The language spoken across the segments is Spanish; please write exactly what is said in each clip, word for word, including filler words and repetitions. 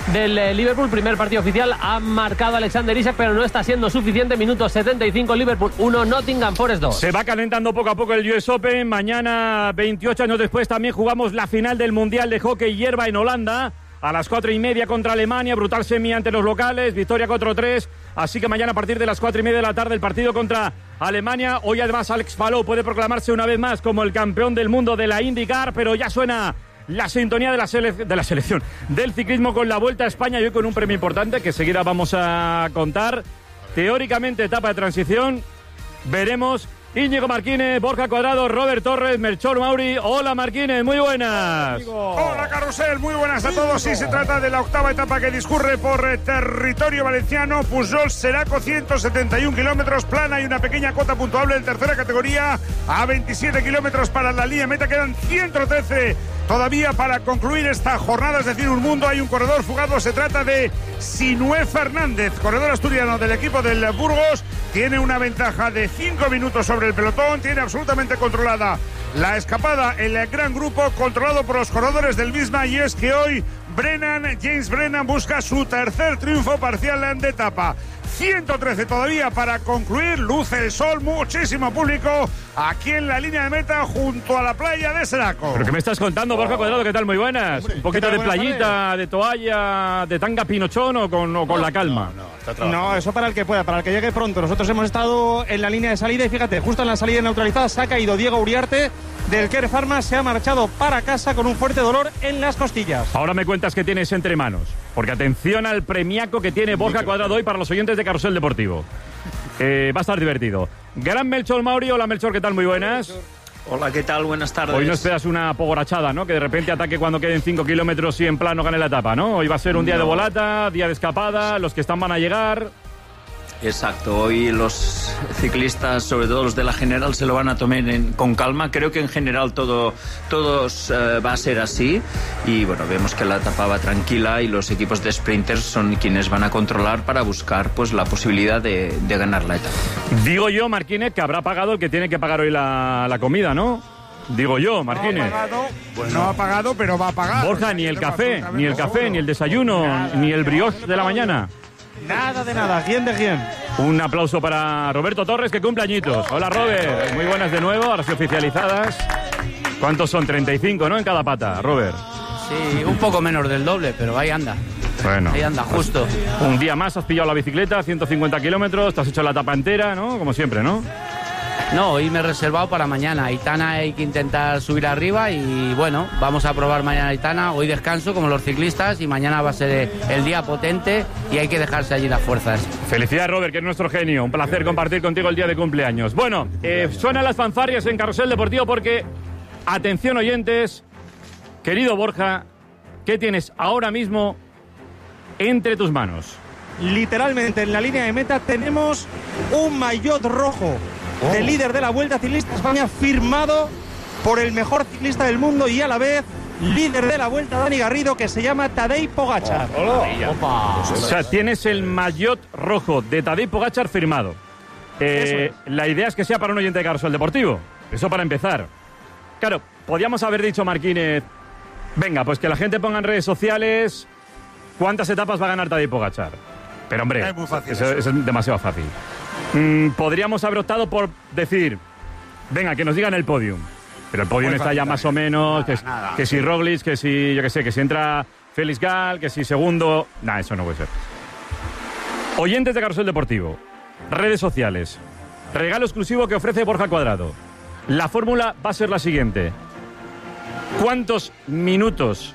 del eh, Liverpool. Primer partido oficial, ha marcado Alexander Isak, pero no está siendo suficiente. Minuto setenta y cinco, Liverpool uno, Nottingham Forest dos. Se va calentando poco a poco el U S Open. Mañana, veintiocho años después, también jugamos la final del Mundial de Hockey Hierba en Holanda. A las cuatro y media contra Alemania, brutal semi ante los locales, victoria cuatro tres. Así que mañana a partir de las cuatro y media de la tarde el partido contra Alemania. Hoy además Alex Palou puede proclamarse una vez más como el campeón del mundo de la IndyCar, pero ya suena la sintonía de la, sele- de la selección del ciclismo con la Vuelta a España y hoy con un premio importante que seguirá vamos a contar. Teóricamente etapa de transición, veremos. Íñigo Martínez, Borja Cuadrado, Robert Torres, Melchor Mauri. Hola Martínez, muy buenas. Hola Carrusel, muy buenas a todos. Sí, se trata de la octava etapa que discurre por eh, territorio valenciano. Pujol Seraco, ciento setenta y un kilómetros, plana y una pequeña cota puntuable en tercera categoría a veintisiete kilómetros para la línea meta. Quedan ciento trece todavía para concluir esta jornada, es decir, un mundo. Hay un corredor fugado, se trata de Sinué Fernández, corredor asturiano del equipo del Burgos. Tiene una ventaja de cinco minutos sobre el pelotón, tiene absolutamente controlada la escapada, el gran grupo controlado por los corredores del Visma, y es que hoy Brennan, James Brennan busca su tercer triunfo parcial de etapa. ciento trece todavía para concluir, luce el sol, muchísimo público aquí en la línea de meta junto a la playa de Seraco. ¿Pero qué me estás contando, Borja Cuadrado? ¿Qué tal? Muy buenas. Hombre, un poquito de buenas playita, tardes. de toalla, de tanga pinochón o con, o con no, la calma. No, no, está trabajando. No, eso para el que pueda, para el que llegue pronto. Nosotros hemos estado en la línea de salida y fíjate, justo en la salida neutralizada se ha caído Diego Uriarte del Care Pharma, se ha marchado para casa con un fuerte dolor en las costillas. Ahora me cuentas qué tienes entre manos, porque atención al premiaco que tiene Borja Cuadrado hoy para los oyentes de Carrusel Deportivo. Eh, va a estar divertido. Gran Melchor Mauri. Hola Melchor, ¿qué tal? Muy buenas. Hola, ¿qué tal? Buenas tardes. Hoy no esperas una pogorachada, ¿no? Que de repente ataque cuando queden cinco kilómetros y en plano gane la etapa, ¿no? Hoy va a ser un día No. de volata, día de escapada, los que están van a llegar. Exacto, hoy los ciclistas, sobre todo los de la general, se lo van a tomar en- con calma. Creo que en general todo todos eh, va a ser así. Y bueno, vemos que la etapa va tranquila y los equipos de sprinters son quienes van a controlar para buscar pues la posibilidad de, de ganar la etapa. Digo yo, Martínez, que habrá pagado el que tiene que pagar hoy la, la comida, ¿no? Digo yo, No ha Martínez. pagado, no ha pagado, pero va a pagar. Borja, ni el café, ni el café, ni el desayuno, ni el brioche de la mañana. Nada de nada, ¿quién de quién? Un aplauso para Roberto Torres, que cumple añitos. Hola, Robert. Muy buenas de nuevo, ahora sí oficializadas. ¿Cuántos son? treinta y cinco, ¿no? En cada pata, Robert. Sí, un poco menos del doble, pero ahí anda. Bueno. Ahí anda, justo. Un día más has pillado la bicicleta, ciento cincuenta kilómetros, te has hecho la etapa entera, ¿no? Como siempre, ¿no? No, hoy me he reservado para mañana. Aitana hay que intentar subir arriba y bueno, vamos a probar mañana Aitana. Hoy descanso como los ciclistas y mañana va a ser el día potente y hay que dejarse allí las fuerzas. Felicidades, Robert, que es nuestro genio. Un placer compartir contigo el día de cumpleaños. Bueno, eh, suenan las fanfarrias en Carrusel Deportivo porque, atención oyentes, querido Borja, ¿qué tienes ahora mismo entre tus manos? Literalmente en la línea de meta tenemos un maillot rojo del líder de la Vuelta Ciclista España, firmado por el mejor ciclista del mundo y a la vez líder de la Vuelta, Dani Garrido, que se llama Tadej Pogačar. O sea, tienes el maillot rojo de Tadej Pogačar firmado. Eh, la idea es que sea para un oyente de Carrusel Deportivo. Eso para empezar. Claro, podríamos haber dicho, Martínez, venga, pues que la gente ponga en redes sociales cuántas etapas va a ganar Tadej Pogačar. Pero hombre, Es muy fácil eso, eso. eso es demasiado fácil. Mm, podríamos haber optado por decir, venga, que nos digan el podium. Pero el podium Muy está fácil ya más o también. menos, que, Nada, que si Roglic, que si, yo qué sé, que si entra Félix Gal, que si segundo... Nah, eso no puede ser. Oyentes de Carrusel Deportivo, redes sociales, regalo exclusivo que ofrece Borja Cuadrado. La fórmula va a ser la siguiente. ¿Cuántos minutos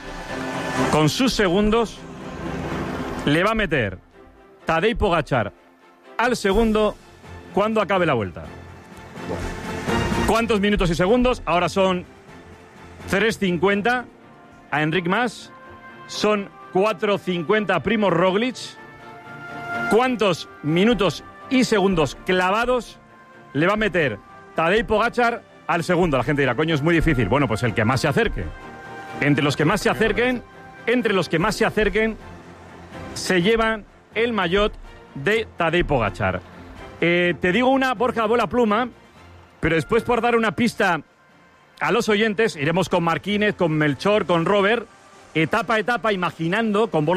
con sus segundos le va a meter Tadej Pogačar al segundo cuando acabe la vuelta? ¿Cuántos minutos y segundos? Ahora son tres cincuenta a Enric Mas, son cuatro cincuenta a Primož Roglic. ¿Cuántos minutos y segundos clavados le va a meter Tadej Pogačar al segundo? La gente dirá, coño, es muy difícil. Bueno, pues el que más se acerque. Entre los que más se acerquen, entre los que más se acerquen, se llevan el maillot de Tadej Pogačar. Eh, te digo una, Borja, bola pluma, pero después, por dar una pista a los oyentes, iremos con Martínez, con Melchor, con Robert, etapa a etapa, imaginando con bola